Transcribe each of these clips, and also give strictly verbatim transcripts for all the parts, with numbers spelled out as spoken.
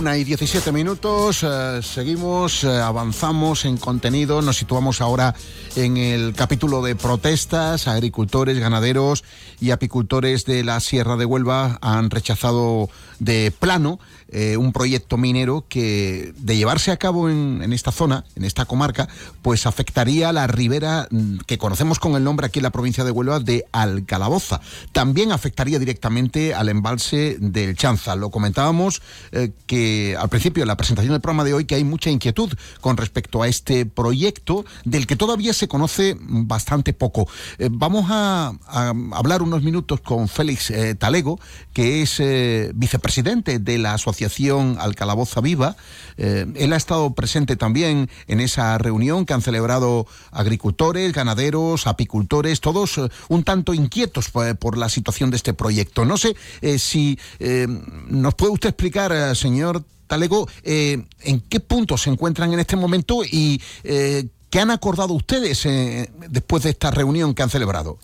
Una y diecisiete minutos, eh, seguimos, eh, avanzamos en contenido, nos situamos ahora en el capítulo de protestas. Agricultores, ganaderos y apicultores de la Sierra de Huelva han rechazado de plano eh, un proyecto minero que, de llevarse a cabo en, en esta zona, en esta comarca, pues afectaría a la ribera que conocemos con el nombre aquí en la provincia de Huelva de Alcalaboza. También afectaría directamente al embalse del Chanza. Lo comentábamos eh, que al principio de la presentación del programa de hoy, que hay mucha inquietud con respecto a este proyecto del que todavía se conoce bastante poco. Eh, vamos a, a hablar unos minutos con Félix eh, Talego, que es eh, vicepresidente de la Asociación Alcalaboza Viva. Eh, él ha estado presente también en esa reunión que han celebrado agricultores, ganaderos, apicultores, todos eh, un tanto inquietos por, por la situación de este proyecto. No sé eh, si eh, nos puede usted explicar, eh, señor Talego, eh, en qué punto se encuentran en este momento y eh, qué han acordado ustedes eh, después de esta reunión que han celebrado.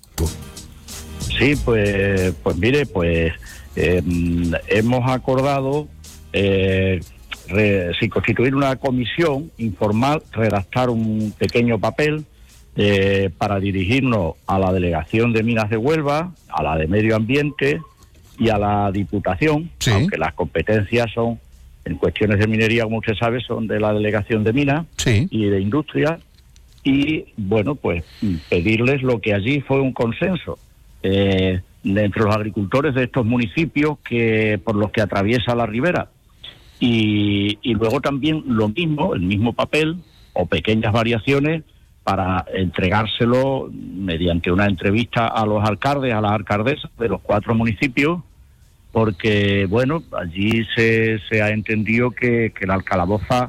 Sí, pues, pues mire, pues eh, hemos acordado eh, re, sí, constituir una comisión informal, redactar un pequeño papel eh, para dirigirnos a la Delegación de Minas de Huelva, a la de Medio Ambiente y a la Diputación, sí, aunque las competencias son, en cuestiones de minería, como usted sabe, son de la Delegación de Minas, sí, y de Industria, y bueno, pues pedirles lo que allí fue un consenso eh, entre los agricultores de estos municipios que por los que atraviesa la ribera, y, y luego también lo mismo, el mismo papel o pequeñas variaciones para entregárselo mediante una entrevista a los alcaldes, a las alcaldesas de los cuatro municipios, porque, bueno, allí se, se ha entendido que, que la Alcalaboza,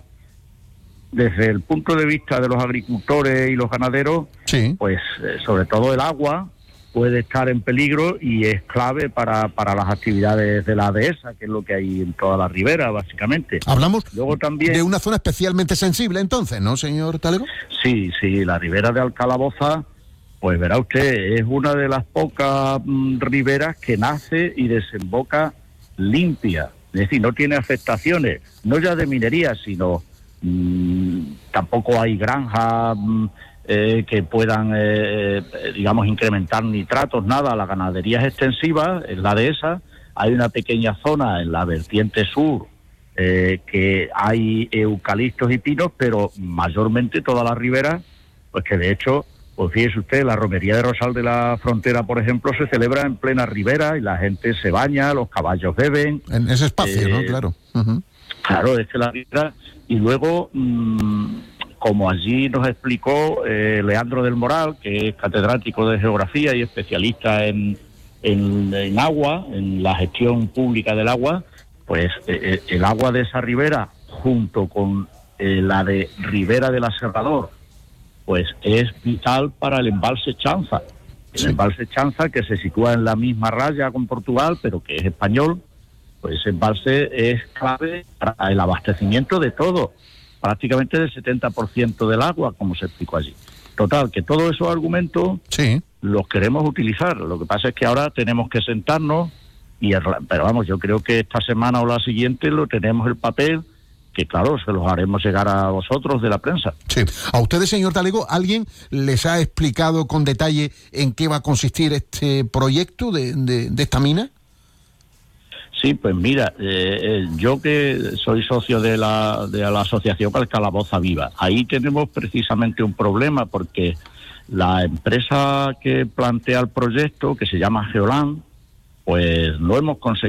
desde el punto de vista de los agricultores y los ganaderos, sí, pues eh, sobre todo el agua puede estar en peligro y es clave para, para las actividades de la dehesa, que es lo que hay en toda la ribera, básicamente. Hablamos Luego también de una zona especialmente sensible, entonces, ¿no, señor Talego? Sí, sí, la ribera de Alcalaboza, pues verá usted, es una de las pocas mmm, riberas que nace y desemboca limpia, es decir, no tiene afectaciones, no ya de minería, sino mmm, tampoco hay granjas mmm, eh, que puedan, eh, digamos, incrementar nitratos, nada. La ganadería es extensiva, es la dehesa, hay una pequeña zona en la vertiente sur eh, que hay eucaliptos y pinos, pero mayormente toda la ribera, pues que de hecho, pues fíjese usted, la romería de Rosal de la Frontera, por ejemplo, se celebra en plena ribera y la gente se baña, los caballos beben. En ese espacio, eh, ¿no? Claro. Uh-huh. Claro, es que la ribera. Y luego, mmm, como allí nos explicó eh, Leandro del Moral, que es catedrático de Geografía y especialista en, en, en agua, en la gestión pública del agua, pues eh, el agua de esa ribera, junto con eh, la de Ribera del Aserrador, pues es vital para el embalse Chanza. El sí. embalse Chanza, que se sitúa en la misma raya con Portugal, pero que es español, pues ese embalse es clave para el abastecimiento de todo, prácticamente del setenta por ciento del agua, como se explicó allí. Total, que todos esos argumentos sí. los queremos utilizar. Lo que pasa es que ahora tenemos que sentarnos, y pero vamos, yo creo que esta semana o la siguiente lo tenemos el papel, que claro, se los haremos llegar a vosotros de la prensa. Sí. A ustedes, señor Talego, ¿alguien les ha explicado con detalle en qué va a consistir este proyecto de, de, de esta mina? Sí, pues mira, eh, yo que soy socio de la, de la Asociación Alcalaboza Viva, ahí tenemos precisamente un problema, porque la empresa que plantea el proyecto, que se llama Geolan, pues no hemos conseguido